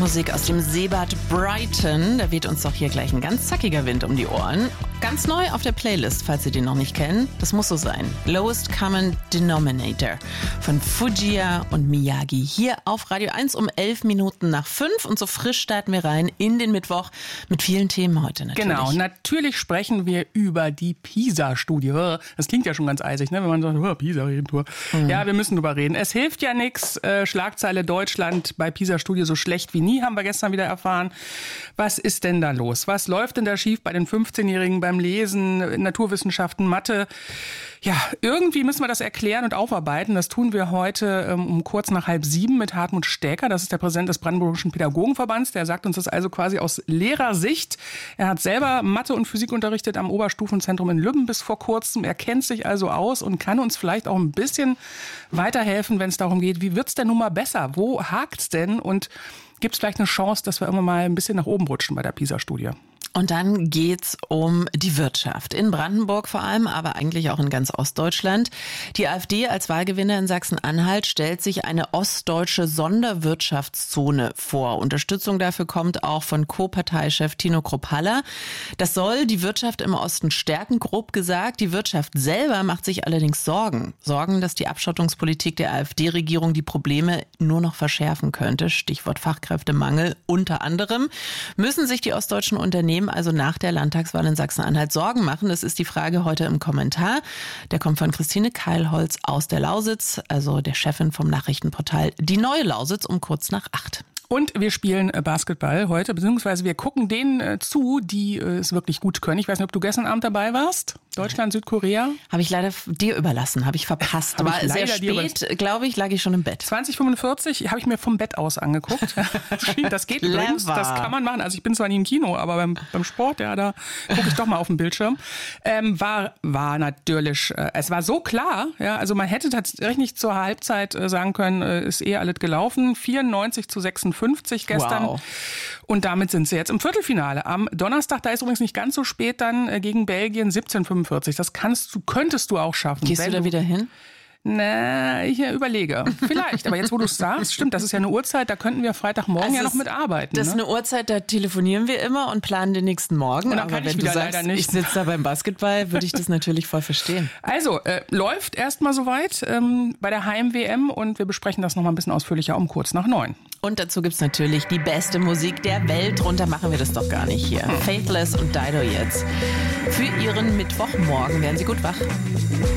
Musik aus dem Seebad Brighton. Da weht uns doch hier gleich ein ganz zackiger Wind um die Ohren. Ganz neu auf der Playlist, falls Sie den noch nicht kennen. Das muss so sein. Lowest Common Denominator von Fujia und Miyagi. Hier auf Radio 1 um 11:05. Und so frisch starten wir rein in den Mittwoch mit vielen Themen heute natürlich. Genau, natürlich sprechen wir über die PISA-Studie. Das klingt ja schon ganz eisig, ne? Wenn man sagt, PISA-Regentour. Ja, wir müssen drüber reden. Es hilft ja nichts. Schlagzeile Deutschland bei PISA-Studie so schlecht wie nie, haben wir gestern wieder erfahren. Was ist denn da los? Was läuft denn da schief bei den 15-Jährigen beim Lesen, Naturwissenschaften, Mathe? Ja, irgendwie müssen wir das erklären und aufarbeiten. Das tun wir heute um kurz nach 6:30 mit Hartmut Stäker. Das ist der Präsident des Brandenburgischen Pädagogenverbands. Der sagt uns das also quasi aus Lehrersicht. Er hat selber Mathe und Physik unterrichtet am Oberstufenzentrum in Lübben bis vor kurzem. Er kennt sich also aus und kann uns vielleicht auch ein bisschen weiterhelfen, wenn es darum geht, wie wird's denn nun mal besser? Wo hakt's denn? Und gibt es vielleicht eine Chance, dass wir immer mal ein bisschen nach oben rutschen bei der PISA-Studie? Und dann geht's um die Wirtschaft. In Brandenburg vor allem, aber eigentlich auch in ganz Ostdeutschland. Die AfD als Wahlgewinner in Sachsen-Anhalt stellt sich eine ostdeutsche Sonderwirtschaftszone vor. Unterstützung dafür kommt auch von Co-Parteichef Tino Kruppalla. Das soll die Wirtschaft im Osten stärken, grob gesagt. Die Wirtschaft selber macht sich allerdings Sorgen. Sorgen, dass die Abschottungspolitik der AfD-Regierung die Probleme nur noch verschärfen könnte. Stichwort Fachkräftemangel unter anderem. Müssen sich die ostdeutschen Unternehmen also nach der Landtagswahl in Sachsen-Anhalt Sorgen machen? Das ist die Frage heute im Kommentar. Der kommt von Christine Keilholz aus der Lausitz, also der Chefin vom Nachrichtenportal Die Neue Lausitz um kurz nach 8. Und wir spielen Basketball heute, beziehungsweise wir gucken denen zu, die es wirklich gut können. Ich weiß nicht, ob du gestern Abend dabei warst. Deutschland, Südkorea. Habe ich leider dir überlassen, habe ich verpasst. War sehr spät, glaube ich, lag ich schon im Bett. 20:45 habe ich mir vom Bett aus angeguckt. Das geht übrigens, das kann man machen. Also ich bin zwar nie im Kino, aber beim Sport, ja, da gucke ich doch mal auf den Bildschirm. War natürlich, es war so klar, ja, also man hätte tatsächlich nicht zur Halbzeit sagen können, ist alles gelaufen. 94:56 gestern. Wow. Und damit sind sie jetzt im Viertelfinale. Am Donnerstag, da ist übrigens nicht ganz so spät dann gegen Belgien 17:45. Das könntest du auch schaffen. Gehst du da wieder hin? Na, ich überlege. Vielleicht. Aber jetzt, wo du es sagst, stimmt, das ist ja eine Uhrzeit, da könnten wir Freitagmorgen ja noch mitarbeiten. Das ist eine Uhrzeit, da telefonieren wir immer und planen den nächsten Morgen. Und dann kann ich wieder leider nicht. Ich sitze da beim Basketball, würde ich das natürlich voll verstehen. Also, läuft erstmal soweit bei der Heim-WM und wir besprechen das noch mal ein bisschen ausführlicher um kurz nach 9. Und dazu gibt's natürlich die beste Musik der Welt. Drunter machen wir das doch gar nicht hier. Faithless und Dido jetzt. Für Ihren Mittwochmorgen werden Sie gut wach.